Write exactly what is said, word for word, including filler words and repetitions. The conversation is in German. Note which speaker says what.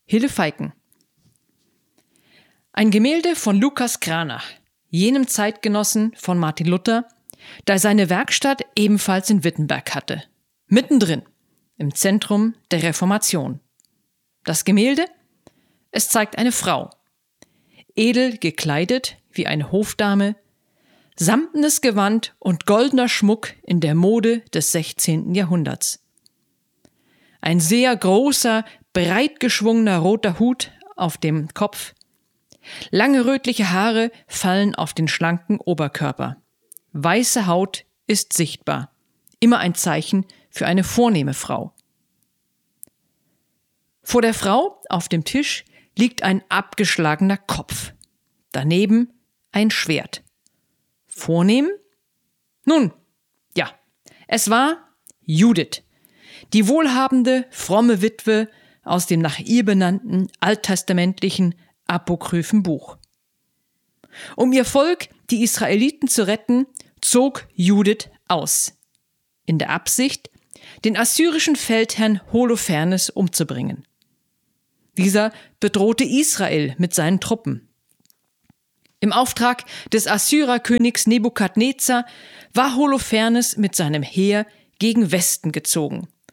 Speaker 1: Hillefeiken. Ein Gemälde von Lucas Cranach, jenem Zeitgenossen von Martin Luther, der seine Werkstatt ebenfalls in Wittenberg hatte. Mittendrin, im Zentrum der Reformation. Das Gemälde? Es zeigt eine Frau, edel gekleidet wie eine Hofdame, samtenes Gewand und goldener Schmuck in der Mode des sechzehnten Jahrhunderts. Ein sehr großer, breit geschwungener roter Hut auf dem Kopf. Lange rötliche Haare fallen auf den schlanken Oberkörper. Weiße Haut ist sichtbar. Immer ein Zeichen für eine vornehme Frau. Vor der Frau auf dem Tisch liegt ein abgeschlagener Kopf. Daneben ein Schwert. Vornehm? Nun, ja, es war Judith, die wohlhabende, fromme Witwe aus dem nach ihr benannten alttestamentlichen apokryphen Buch. Um ihr Volk, die Israeliten, zu retten, zog Judith aus, in der Absicht, den assyrischen Feldherrn Holofernes umzubringen. Dieser bedrohte Israel mit seinen Truppen. Im Auftrag des Assyrerkönigs Nebukadnezar war Holofernes mit seinem Heer gegen Westen gezogen.